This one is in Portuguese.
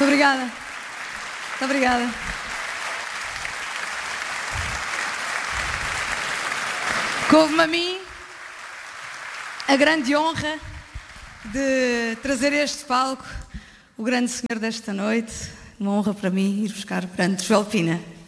Muito obrigada. Muito obrigada. Couve-me a mim a grande honra de trazer a este palco o grande senhor desta noite. Uma honra para mim ir buscar perante Joel Pina.